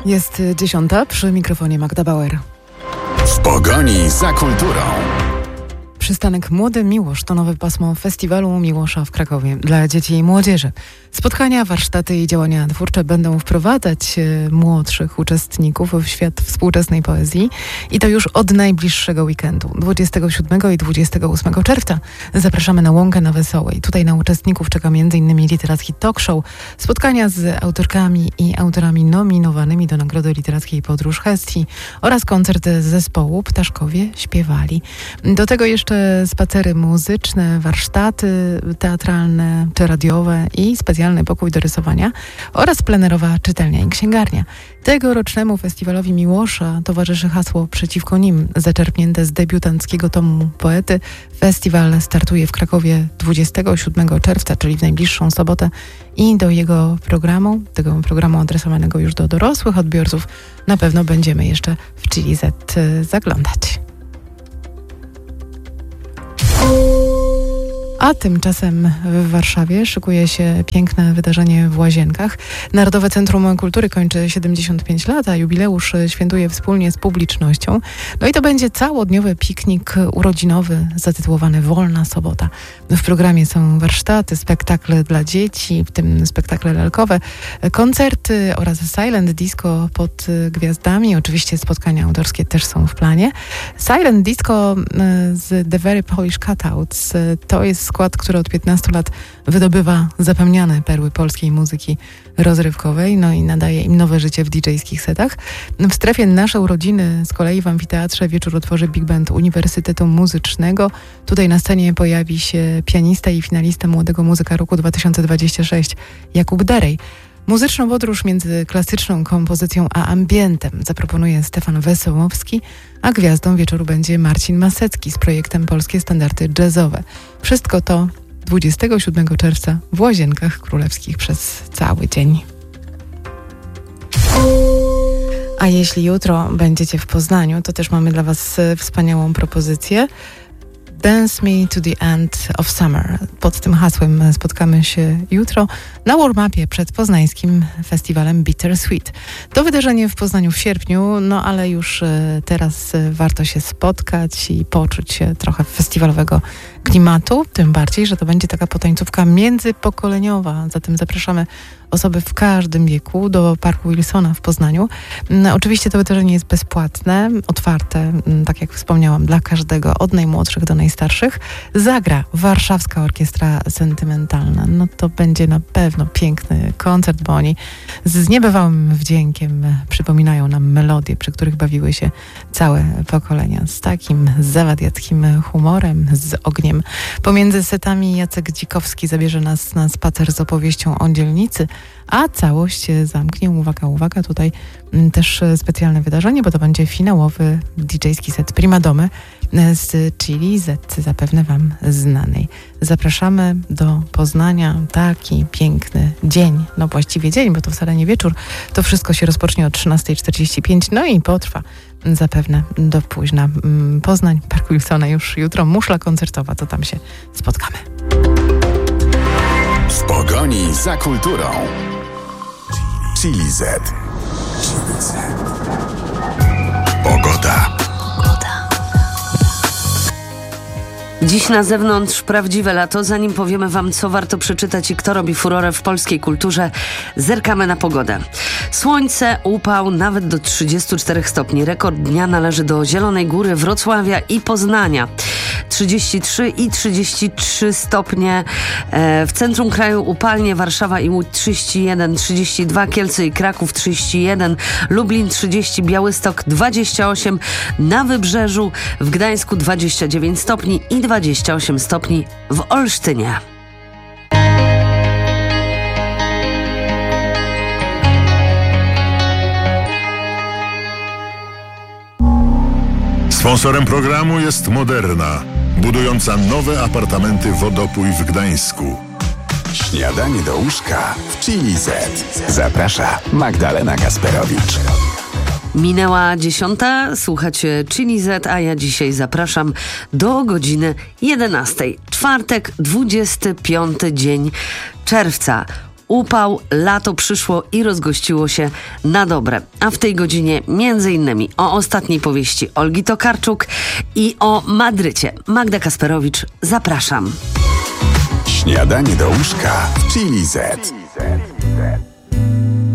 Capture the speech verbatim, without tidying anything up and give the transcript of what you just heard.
Jest dziesiąta, przy mikrofonie Magda Bauer. W pogoni za kulturą. Przystanek Młody Miłosz to nowe pasmo festiwalu Miłosza w Krakowie dla dzieci i młodzieży. Spotkania, warsztaty i działania twórcze będą wprowadzać młodszych uczestników w świat współczesnej poezji i to już od najbliższego weekendu, dwudziestego siódmego i dwudziestego ósmego czerwca. Zapraszamy na Łąkę na Wesołej. Tutaj na uczestników czeka między innymi literacki talk show, spotkania z autorkami i autorami nominowanymi do Nagrody Literackiej Podróż Hestii oraz koncert zespołu Ptaszkowie Śpiewali. Do tego jeszcze spacery muzyczne, warsztaty teatralne czy radiowe i specjalny pokój do rysowania oraz plenerowa czytelnia i księgarnia. Tegorocznemu festiwalowi Miłosza towarzyszy hasło Przeciwko nim, zaczerpnięte z debiutanckiego tomu poety. Festiwal startuje w Krakowie dwudziestego siódmego czerwca, czyli w najbliższą sobotę, i do jego programu, tego programu adresowanego już do dorosłych odbiorców, na pewno będziemy jeszcze w Chili Z zaglądać. A tymczasem w Warszawie szykuje się piękne wydarzenie w Łazienkach. Narodowe Centrum Kultury kończy siedemdziesiąt pięć lat, a jubileusz świętuje wspólnie z publicznością. No i to będzie całodniowy piknik urodzinowy zatytułowany Wolna Sobota. W programie są warsztaty, spektakle dla dzieci, w tym spektakle lalkowe, koncerty oraz silent disco pod gwiazdami. Oczywiście spotkania autorskie też są w planie. Silent disco z The Very Polish Cutouts to jest skład, który od piętnastu lat wydobywa zapomniane perły polskiej muzyki rozrywkowej, no i nadaje im nowe życie w didżejskich setach. W strefie Nasze Urodziny z kolei w amfiteatrze wieczór otworzy Big Band Uniwersytetu Muzycznego. Tutaj na scenie pojawi się pianista i finalista Młodego Muzyka Roku dwa tysiące dwudziestego szóstego Jakub Derej. Muzyczną podróż między klasyczną kompozycją a ambientem zaproponuje Stefan Wesołowski, a gwiazdą wieczoru będzie Marcin Masecki z projektem Polskie Standardy Jazzowe. Wszystko to dwudziestego siódmego czerwca w Łazienkach Królewskich przez cały dzień. A jeśli jutro będziecie w Poznaniu, to też mamy dla Was wspaniałą propozycję. Dance Me to the End of Summer. Pod tym hasłem spotkamy się jutro na warm-upie przed poznańskim festiwalem Bittersweet. To wydarzenie w Poznaniu w sierpniu, no ale już teraz warto się spotkać i poczuć się trochę festiwalowego klimatu, tym bardziej, że to będzie taka potańcówka międzypokoleniowa. Zatem zapraszamy osoby w każdym wieku do Parku Wilsona w Poznaniu. No, oczywiście to wydarzenie jest bezpłatne, otwarte, tak jak wspomniałam, dla każdego, od najmłodszych do najstarszych. Zagra Warszawska Orkiestra Sentymentalna. No to będzie na pewno piękny koncert, bo oni z niebywałym wdziękiem przypominają nam melodie, przy których bawiły się całe pokolenia. Z takim zawadiackim humorem, z ogniem. Pomiędzy setami Jacek Dzikowski zabierze nas na spacer z opowieścią o dzielnicy, a całość zamknie, uwaga, uwaga, tutaj też specjalne wydarzenie, bo to będzie finałowy didżejski set Primadomy z Chili Z, zapewne Wam znanej. Zapraszamy do Poznania. Taki piękny dzień, no właściwie dzień, bo to wcale nie wieczór. To wszystko się rozpocznie o trzynasta czterdzieści pięć, no i potrwa zapewne do późna. Poznań, Park Wilsona już jutro, muszla koncertowa, to tam się spotkamy. W pogoni za kulturą. Chili Z. Pogoda. Dziś na zewnątrz prawdziwe lato. Zanim powiemy Wam, co warto przeczytać i kto robi furorę w polskiej kulturze, zerkamy na pogodę. Słońce, upał nawet do trzydziestu czterech stopni. Rekord dnia należy do Zielonej Góry, Wrocławia i Poznania. trzydzieści trzy i trzydzieści trzy stopnie. E, w centrum kraju upalnie, Warszawa i Łódź trzydzieści jeden, trzydzieści dwa, Kielce i Kraków trzydzieści jeden, Lublin trzydzieści, Białystok dwadzieścia osiem, na Wybrzeżu w Gdańsku dwadzieścia dziewięć stopni i dwadzieścia osiem stopni w Olsztynie. Sponsorem programu jest Moderna, budująca nowe apartamenty Wodopój w Gdańsku. Śniadanie do łóżka w Chili Z. Zaprasza Magdalena Gasperowicz. Minęła dziesiąta, słuchacie Chili Z, a ja dzisiaj zapraszam do godziny jedenastej. Czwartek, dwudziesty piąty dzień czerwca. upał, lato przyszło i rozgościło się na dobre. A w tej godzinie między innymi o ostatniej powieści Olgi Tokarczuk i o Madrycie. Magda Kasperowicz, zapraszam. Śniadanie do łóżka w Chili Z.